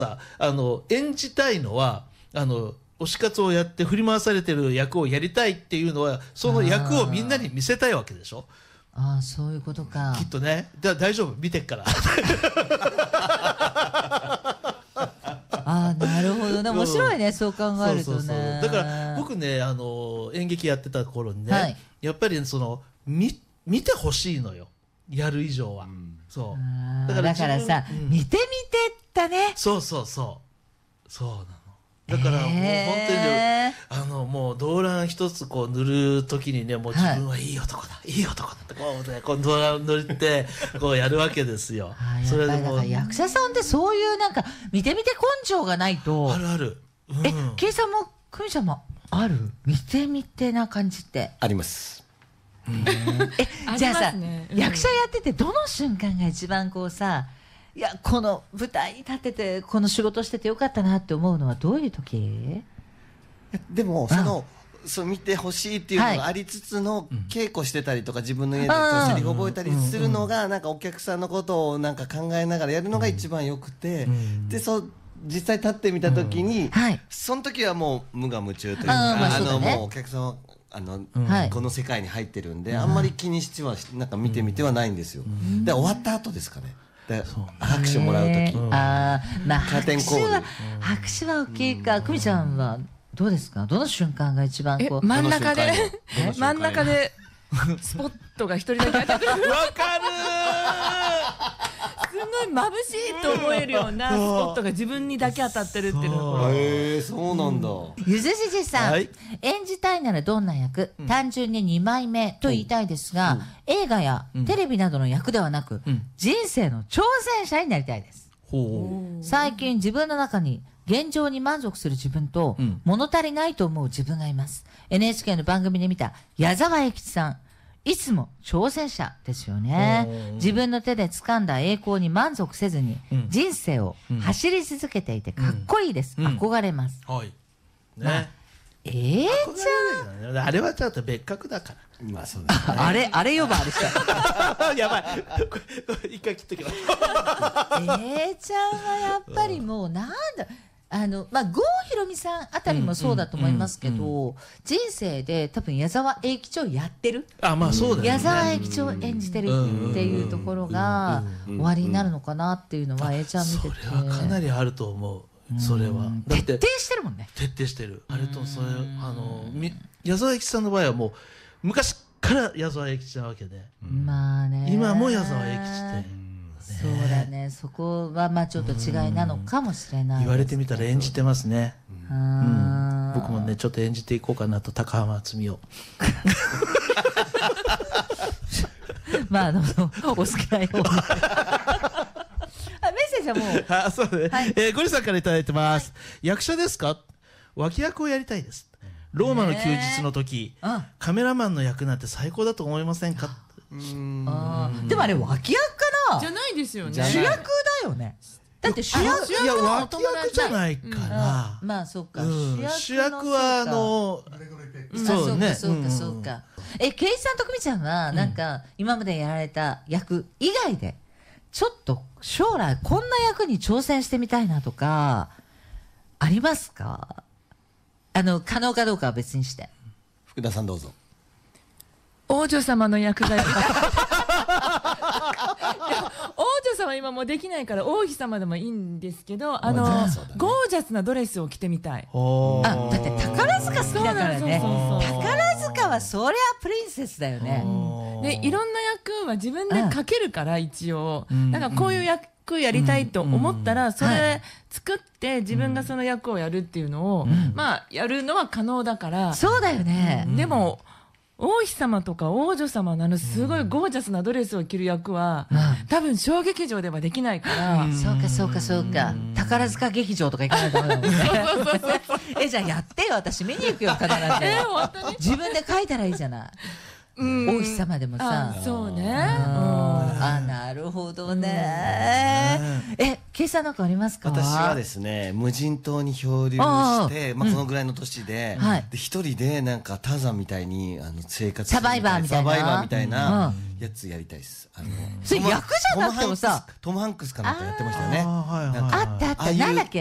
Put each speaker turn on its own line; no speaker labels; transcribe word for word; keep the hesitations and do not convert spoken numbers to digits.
さあの演じたいのはあの推し活をやって振り回されてる役をやりたいっていうのはその役をみんなに見せたいわけでしょ。
ああそういうことか。
きっとね。だ大丈夫見てっから
ああなるほどね、面白いね、そう考えるとね。
そうそうそうだから僕ねあの演劇やってた頃にね、はい、やっぱりその見見てほしいのよ、やる以上は、うん、そう
だからだからさ、うん、見てみてったね。
そうそうそうそうなの。だからもう本当にね、あのもう動乱一つこう塗る時にね、もう自分はいい男だ、はい、いい男だってこうね、こう動乱塗ってこうやるわけですよ。
それでもう役者さんってそういうなんか見てみて根性がないと。
あるある。
うん、え、ケイさんもクミちゃんもある？見てみてな感じって
あります。
え、じゃあさ、ねうん、役者やっててどの瞬間が一番こうさ、いやこの舞台に立っててこの仕事しててよかったなって思うのはどういう時？
でもそのそう見てほしいっていうのがありつつの、はい、稽古してたりとか自分の家でセリフ覚えたりするのがなんかお客さんのことをなんか考えながらやるのが一番よくて、うん、でそう実際立ってみた時に、うんはい、その時はもう無我夢中というか、あ、まあ、あの、ね、もうお客さんはあの、うん、この世界に入ってるんで、うん、あんまり気にしてはなんか見てみてはないんですよ、うん、で終わった後ですかね。拍手もらう時、うん、あ、
まあ、拍手は拍手は大きいか。久美ちゃんはどうですか？どの瞬間が一番こう
真ん中で真ん中でスポットが一人だけ当たってる。わかるすごい眩しいと思えるようなスポットが自分にだけ当たってるっていうのが。
へえ、そうなんだ。
ゆずじじさん、はい、演じたいならどんな役、うん、単純ににまいめと言いたいですが、うん、映画やテレビなどの役ではなく、うん、人生の挑戦者になりたいです。うん、最近自分の中に現状に満足する自分と、うん、物足りないと思う自分がいます。 エヌエイチケー の番組で見た矢沢永吉さん、いつも挑戦者ですよね。自分の手で掴んだ栄光に満足せずに、うん、人生を走り続けていてかっこいいです、うん、憧れます、うん、はいね、まあ、えー、じ
ゃああれはちょっと別格だから。
まあそうですね、
あれあれ呼ばあれした
やばいこれ一回切っときます。
えーちゃんはやっぱりもうなんだ、あのまあ、郷ひろみさんあたりもそうだと思いますけど、うんうんうん、人生で多分矢沢永吉をやってる、
あ、まあそうだよね、
矢沢永吉を演じてるっていうところが終わりになるのかなっていうのは A ちゃん見てて、
それはかなりあると思う。それは
だって徹底してるもんね。
徹底してる。あれとそれあの矢沢永吉さんの場合はもう昔から矢沢永吉なわけで、
まあね、
今も矢沢永吉って。
そうだね、そこはまあちょっと違いなのかもしれない。
言われてみたら演じてますね。うん、僕もねちょっと演じていこうかなと、高浜敦美を
まああのお好きなように。あ、メッセージはもう
あ、そうね、はい、えー、ゴリさんからいただいてます、はい、役者ですか？脇役をやりたいです。ローマの休日の時、えー、カメラマンの役なんて最高だと思いませんか？
うーん、あ、でもあれ脇役かな、
じゃないですよね。
主役だよね。だって主役、
いや脇役じゃないかな、
うん、まあそうか、うん、
主役はあの
そうね、そうかそうか。え、ケイさんとクミちゃんはなんか、うん、今までやられた役以外でちょっと将来こんな役に挑戦してみたいなとかありますか？あの可能かどうかは別にして。
福田さんどうぞ。
王女様の役がやりたい。王女様今もうできないから王妃様でもいいんですけど、あの、ね、ゴージャスなドレスを着てみたい。
あ、だって宝塚好きだからね。宝塚はそりゃプリンセスだよね。
でいろんな役は自分で書けるから一応、だからこういう役やりたいと思ったらそれ作って自分がその役をやるっていうのを、まあやるのは可能だから。
そうだよね。
でも王妃様とか王女様のあのすごいゴージャスなドレスを着る役は、うん、多分小劇場ではできないから、うん、
そうかそうかそうか、宝塚劇場とか行かないとダメだもんね。え、じゃあやってよ、私見に行くよ必ず。
え、本当に
自分で書いたらいいじゃない。王妃様でもさ。
そうね。
あ、なるほどね。え、 武井さんなんかありますか？
私はですね、無人島に漂流して、まあこのぐらいの年で、
うん、で
一人でなんかターザンみたいにあの生活
サバイバーみたいな
サバイバーみたいなやつやりたいです。あの
それ役じゃなくてもさ、
トムハンクスかなんかやってましたよね。
あったあった、なんだっけ。